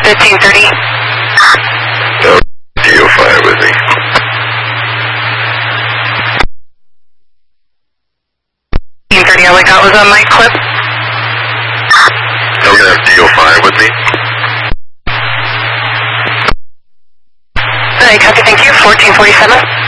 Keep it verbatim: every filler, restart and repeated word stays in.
fifteen thirty. No, D O five with me. fifteen thirty, all I got was on my clip. Now we're going to have D O five with me. Alright, copy, thank you. fourteen forty-seven.